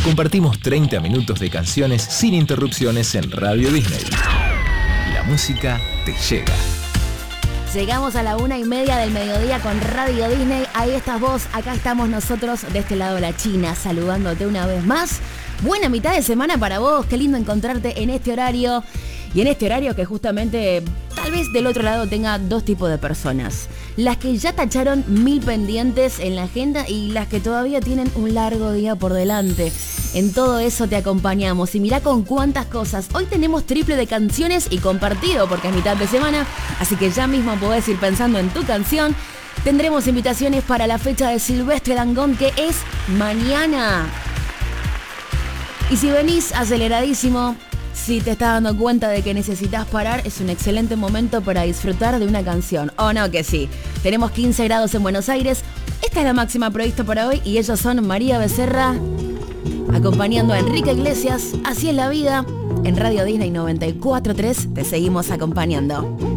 Compartimos 30 minutos de canciones sin interrupciones en Radio Disney. La música te llega. Llegamos a la 1:30 del mediodía con Radio Disney. Ahí estás vos, acá estamos nosotros de este lado de la China, saludándote una vez más. Buena mitad de semana para vos, qué lindo encontrarte en este horario. Y en este horario que justamente tal vez del otro lado tenga dos tipos de personas. Las que ya tacharon 1000 pendientes en la agenda y las que todavía tienen un largo día por delante. En todo eso te acompañamos y mirá con cuántas cosas. Hoy tenemos triple de canciones y compartido porque es mitad de semana, así que ya mismo podés ir pensando en tu canción. Tendremos invitaciones para la fecha de Silvestre Dangond, que es mañana. Y si venís aceleradísimo, si te estás dando cuenta de que necesitas parar, es un excelente momento para disfrutar de una canción. ¿O no que sí? Tenemos 15 grados en Buenos Aires. Esta es la máxima prevista para hoy y ellos son María Becerra acompañando a Enrique Iglesias. Así es la vida. En Radio Disney 94.3 te seguimos acompañando.